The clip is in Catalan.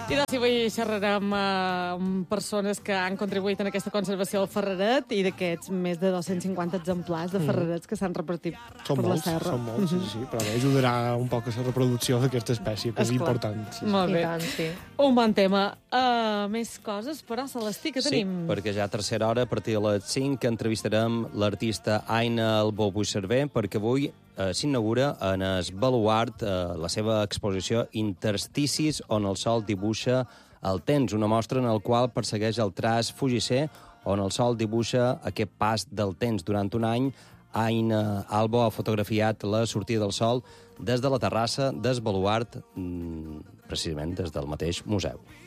I doncs avui xerrarem amb persones que han contribuït en aquesta conservació del ferreret i d'aquests més de 250 exemplars de ferrerets que s'han repartit per la serra. Són molts, sí, però bé, ajudarà un poc a la reproducció d'aquesta espècie, que és important. Sí. Molt bé. I tant, sí. Un bon tema. Més coses, però, Celestí, que tenim? Sí, perquè ja a tercera hora, a partir de les 5, entrevistarem l'artista Aina Albó Buixarver, perquè avui s'inaugura en el Baluart la seva exposició Intersticis, on el sol dibuixa el temps, una mostra en la qual persegueix el traç fugisser, on el sol dibuixa aquest pas del temps. Durant un any, Aina Albó ha fotografiat la sortida del sol des de la terrassa del Baluart, precisament des del mateix museu.